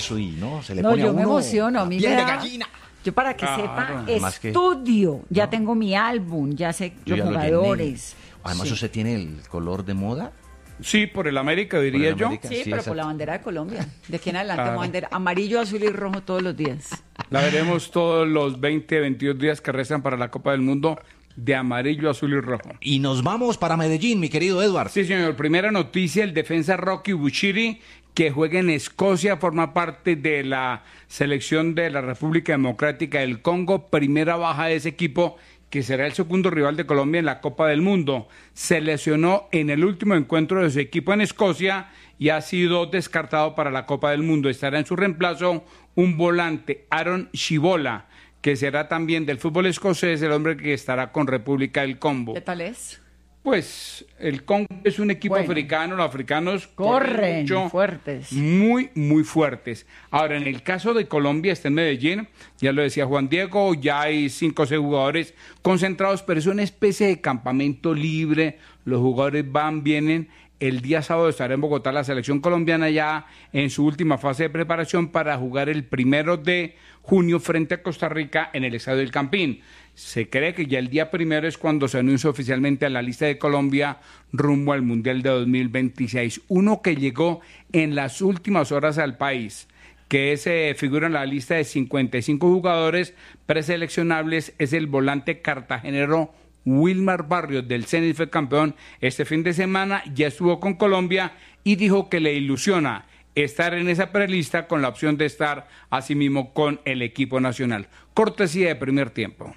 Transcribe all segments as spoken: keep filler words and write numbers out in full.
eso y no, se le No, pone a yo uno me emociono, a mí piel me de da- gallina. Yo para que Claro. sepa, Además que- estudio. Ya tengo mi álbum, ya sé Yo los ya lo llené. jugadores. Además, Sí. usted tiene el color de moda. Sí, por el América, Por diría el yo. América. Sí, Sí, pero exacto. por la bandera de Colombia. De aquí en adelante Claro. vamos a vender amarillo, azul y rojo todos los días. La veremos todos los veinte, veintidós días que restan para la Copa del Mundo de amarillo, azul y rojo. Y nos vamos para Medellín, mi querido Edward. Sí, señor. Primera noticia, el defensa Rocky Buchiri, que juega en Escocia, forma parte de la selección de la República Democrática del Congo, primera baja de ese equipo, que será el segundo rival de Colombia en la Copa del Mundo. Se lesionó en el último encuentro de su equipo en Escocia y ha sido descartado para la Copa del Mundo. Estará en su reemplazo un volante, Aaron Shibola, que será también del fútbol escocés, el hombre que estará con República del Congo. ¿Qué tal es? Pues el Congo es un equipo Bueno. africano, los africanos Corren mucho, fuertes. muy, muy fuertes. Ahora, en el caso de Colombia, está en Medellín, ya lo decía Juan Diego, ya hay cinco o seis jugadores concentrados, pero es una especie de campamento libre, los jugadores van, vienen. El día sábado estará en Bogotá la selección colombiana ya en su última fase de preparación para jugar el primero de junio frente a Costa Rica en el Estadio del Campín. Se cree que ya el día primero es cuando se anuncia oficialmente a la lista de Colombia rumbo al Mundial de dos mil veintiséis. Uno que llegó en las últimas horas al país, que se figura en la lista de cincuenta y cinco jugadores preseleccionables, es el volante cartagenero Wilmar Barrios del Zenit, fue campeón este fin de semana, ya estuvo con Colombia y dijo que le ilusiona estar en esa prelista con la opción de estar asimismo con el equipo nacional. Cortesía de Primer Tiempo.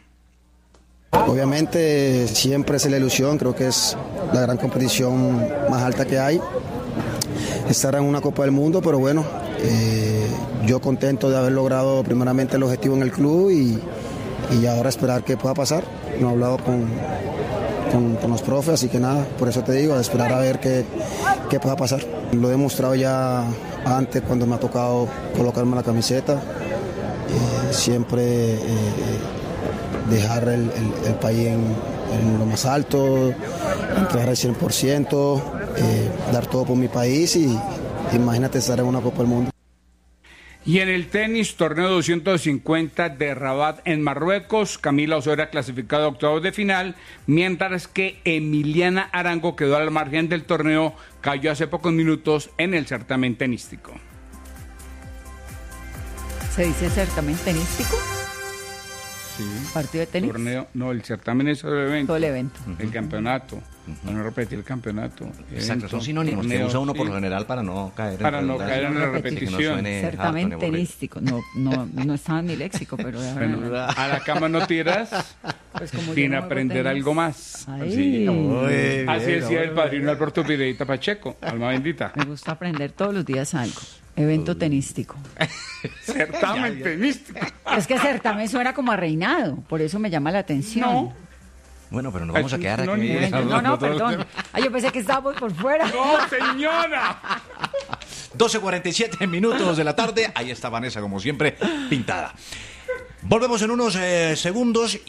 Obviamente siempre es la ilusión, creo que es la gran competición más alta que hay, estar en una Copa del Mundo, pero bueno, eh, yo contento de haber logrado primeramente el objetivo en el club y, y ahora esperar que pueda pasar. No he hablado con, con, con los profes, así que nada, por eso te digo, a esperar a ver qué, qué pueda pasar. Lo he demostrado ya antes cuando me ha tocado colocarme la camiseta, eh, siempre... Eh, dejar el, el, el país en, en lo más alto, entregar el cien por ciento, eh, dar todo por mi país y imagínate estar en una Copa del Mundo. Y en el tenis, torneo doscientos cincuenta de Rabat en Marruecos, Camila Osorio clasificado a octavos de final, mientras que Emiliana Arango quedó al margen del torneo, cayó hace pocos minutos en el certamen tenístico. ¿Se dice certamen tenístico? Sí. ¿Partido de tenis? Torneo, no, el certamen es el evento. Todo el evento. El campeonato. Para no repetir el campeonato. Exacto, Evento, son sinónimos que torneo, usa uno por sí. lo general para no caer Para en no redundancia. caer en la No repetir. Y que no repetición. suene harto ni Certamen aburrido. tenístico. No, no, no estaba en mi léxico, pero de Bueno, verdad. a la cama no tiras Pues como yo sin no juego aprender tenis. algo más. Ay, Sí, muy bien, Así decía muy el padrino Alberto Pireita Pacheco, alma bendita. me gusta aprender todos los días algo. Evento tenístico. Certamen tenístico. Es que certamen suena como a reinado, por eso me llama la atención. No. Bueno, pero nos vamos a Ay, quedar no, aquí. ni- No, no, perdón. Ay, yo pensé que estábamos por fuera. ¡No, señora! doce cuarenta y siete minutos de la tarde. Ahí está Vanessa, como siempre, pintada. Volvemos en unos eh, segundos.